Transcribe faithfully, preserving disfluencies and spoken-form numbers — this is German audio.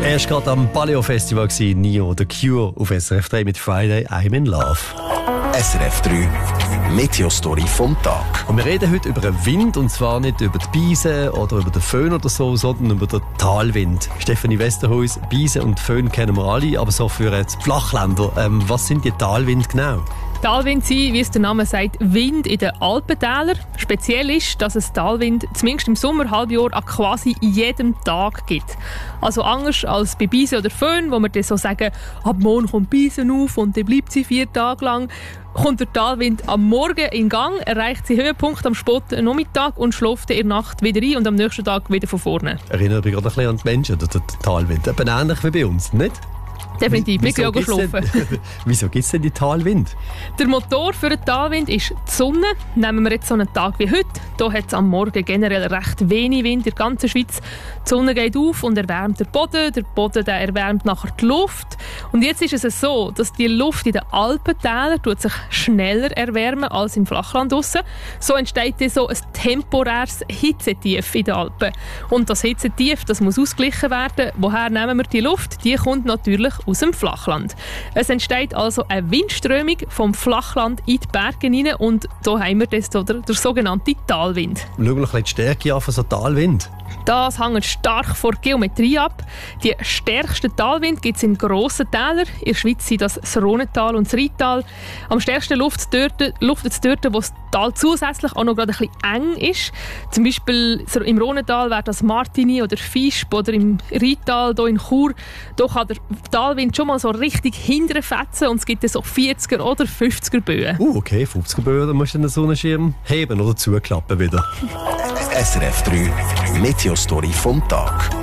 Er war gerade am Paleo Festival, Nio, The Cure, auf S R F drei mit Friday, I'm in Love. S R F drei Meteostory vom Tag. Und wir reden heute über den Wind, und zwar nicht über die Beise oder über den Föhn oder so, sondern über den Talwind. Stefanie Westerhuis, Beise und Föhn kennen wir alle, aber so für die Flachländer. Ähm, was sind die Talwinde genau? Talwind sind, wie es der Name sagt, Wind in den Alpentälern. Speziell ist, dass es Talwind zumindest im Sommerhalbjahr an quasi jedem Tag gibt. Also anders als bei Beise oder Föhn, wo wir dann so sagen, ab morgen kommt Beise auf und dann bleibt sie vier Tage lang. Kommt der Talwind am Morgen in Gang, erreicht sie Höhepunkt am späten Nachmittag und schläft in der Nacht wieder ein und am nächsten Tag wieder von vorne. Erinnert mich gerade ein bisschen an die Menschen, der, der Talwind. Eben ähnlich wie bei uns, nicht? Definitiv, wir gehen schlafen. Denn, wieso gibt es denn die Talwind? Der Motor für den Talwind ist die Sonne. Nehmen wir jetzt so einen Tag wie heute. Hier hat es am Morgen generell recht wenig Wind in der ganzen Schweiz. Die Sonne geht auf und erwärmt den Boden. Der Boden der erwärmt nachher die Luft. Und jetzt ist es so, dass die Luft in den Alpentälern tut sich schneller erwärmen als im Flachland draussen. So entsteht so ein temporäres Hitzetief in den Alpen. Und das Hitzetief, das muss ausgeglichen werden. Woher nehmen wir die Luft? Die kommt natürlich aus dem Flachland. Es entsteht also eine Windströmung vom Flachland in die Berge hinein und da haben wir das, oder, der sogenannte Talwind. Schauen wir noch ein bisschen die Stärke an von so Talwind. Das hängt stark von der Geometrie ab. Die stärksten Talwind gibt es in grossen Tälern. In der Schweiz sind das das Rhonental und das Rheintal. Am stärksten luftet es dort, wo das Tal zusätzlich auch noch gerade ein bisschen eng ist. Zum Beispiel im Rhonental wäre das Martigny oder Fischb, oder im Rheintal hier in Chur. Da kann der Talwind schon mal so richtig hinterfetzen und es gibt so vierziger oder fünfziger Böen. Uh, okay, fünfziger Böen, dann musst du den Sonnenschirm heben oder zuklappen wieder. S R F drei Meteostory vom Tag.